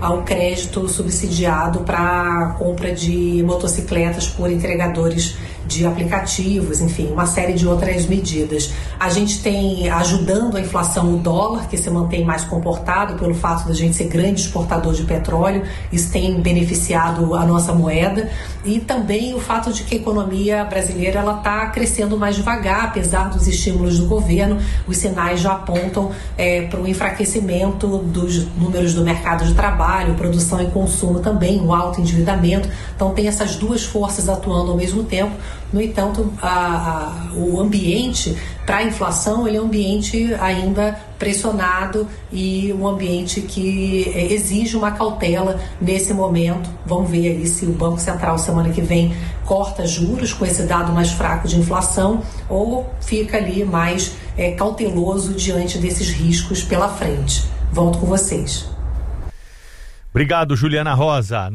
ao crédito subsidiado para a compra de motocicletas por entregadores de aplicativos, enfim, uma série de outras medidas. A gente tem, ajudando a inflação, o dólar, que se mantém mais comportado pelo fato da gente ser grande exportador de petróleo, isso tem beneficiado a nossa moeda, e também o fato de que a economia brasileira está crescendo mais devagar, apesar dos estímulos do governo, os sinais já apontam para o enfraquecimento dos números do mercado de trabalho, produção e consumo também, um alto endividamento. Então tem essas duas forças atuando ao mesmo tempo. No entanto, o ambiente para a inflação ele é um ambiente ainda pressionado e um ambiente que exige uma cautela nesse momento. Vamos ver aí se o Banco Central semana que vem corta juros com esse dado mais fraco de inflação ou fica ali mais cauteloso diante desses riscos pela frente. Volto com vocês. Obrigado, Juliana Rosa.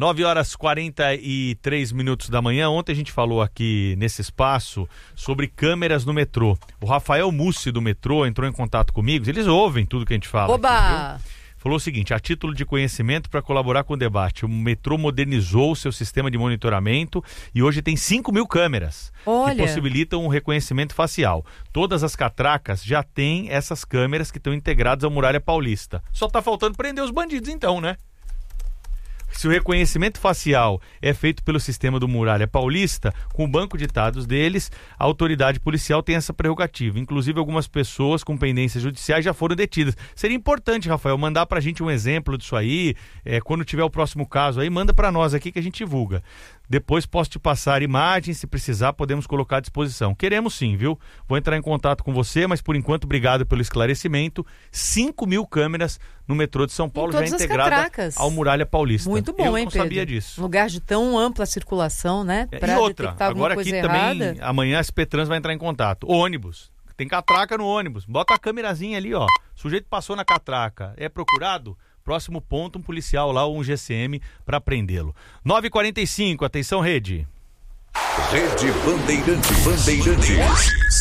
9h43 da manhã. Ontem a gente falou aqui nesse espaço sobre câmeras no metrô. O Rafael Mussi do metrô entrou em contato comigo. Eles ouvem tudo que a gente fala. Oba! Aqui, falou o seguinte: a título de conhecimento, para colaborar com o debate, o metrô modernizou o seu sistema de monitoramento e hoje tem 5.000 câmeras. Olha, que possibilitam um reconhecimento facial. Todas as catracas já têm essas câmeras que estão integradas à Muralha Paulista. Só está faltando prender os bandidos então, né? Se o reconhecimento facial é feito pelo sistema do Muralha Paulista, com o banco de dados deles, a autoridade policial tem essa prerrogativa. Inclusive, algumas pessoas com pendências judiciais já foram detidas. Seria importante, Rafael, mandar pra gente um exemplo disso aí. Quando tiver o próximo caso aí, manda pra nós aqui que a gente divulga. Depois posso te passar imagens, se precisar podemos colocar à disposição. Queremos sim, viu? Vou entrar em contato com você, mas por enquanto, obrigado pelo esclarecimento. 5.000 câmeras no metrô de São Paulo já integrada ao Muralha Paulista. Muito bom, hein, Pedro? Eu não sabia disso. Lugar de tão ampla circulação, né? E outra, agora aqui também, amanhã a SP Trans vai entrar em contato. Ônibus, tem catraca no ônibus, bota a câmerazinha ali, ó. O sujeito passou na catraca, é procurado? Próximo ponto, um policial lá, ou um GCM, para prendê-lo. 9h45, atenção, Rede. Rede Bandeirantes.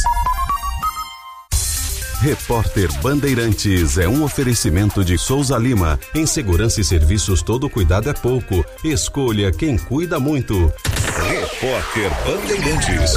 Repórter Bandeirantes é um oferecimento de Souza Lima. Em segurança e serviços, todo cuidado é pouco. Escolha quem cuida muito. Repórter Bandeirantes.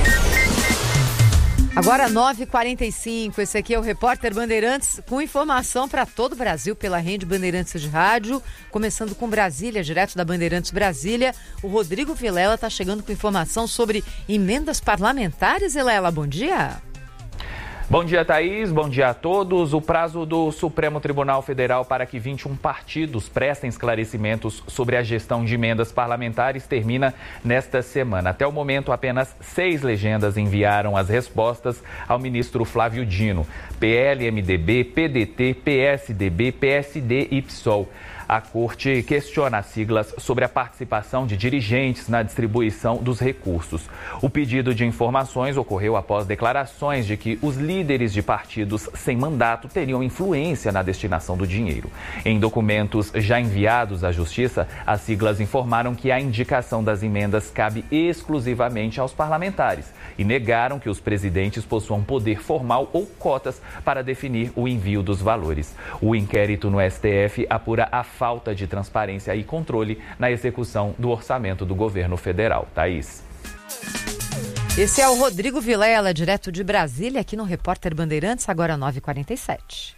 Agora 9h45, esse aqui é o Repórter Bandeirantes, com informação para todo o Brasil pela Rede Bandeirantes de Rádio, começando com Brasília, direto da Bandeirantes Brasília. O Rodrigo Vilela está chegando com informação sobre emendas parlamentares. Vilela, bom dia. Bom dia, Thaís. Bom dia a todos. O prazo do Supremo Tribunal Federal para que 21 partidos prestem esclarecimentos sobre a gestão de emendas parlamentares termina nesta semana. Até o momento, apenas 6 legendas enviaram as respostas ao ministro Flávio Dino. PL, MDB, PDT, PSDB, PSD e PSOL. A Corte questiona as siglas sobre a participação de dirigentes na distribuição dos recursos. O pedido de informações ocorreu após declarações de que os líderes de partidos sem mandato teriam influência na destinação do dinheiro. Em documentos já enviados à Justiça, as siglas informaram que a indicação das emendas cabe exclusivamente aos parlamentares e negaram que os presidentes possuam poder formal ou cotas para definir o envio dos valores. O inquérito no STF apura a falta de transparência e controle na execução do orçamento do governo federal. Thaís. Esse é o Rodrigo Vilela, direto de Brasília, aqui no Repórter Bandeirantes, agora 9h47.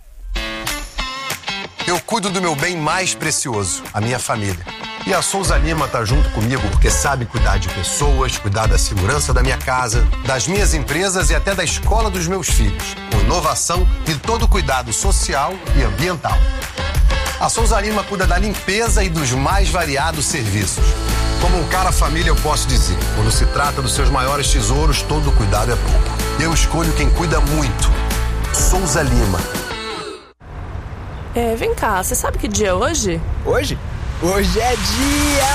Eu cuido do meu bem mais precioso, a minha família. E a Souza Lima tá junto comigo porque sabe cuidar de pessoas, cuidar da segurança da minha casa, das minhas empresas e até da escola dos meus filhos, com inovação e todo cuidado social e ambiental. A Souza Lima cuida da limpeza e dos mais variados serviços. Como um cara família, eu posso dizer, quando se trata dos seus maiores tesouros, todo cuidado é pouco. Eu escolho quem cuida muito. Souza Lima. Vem cá, você sabe que dia é hoje? Hoje? Hoje é dia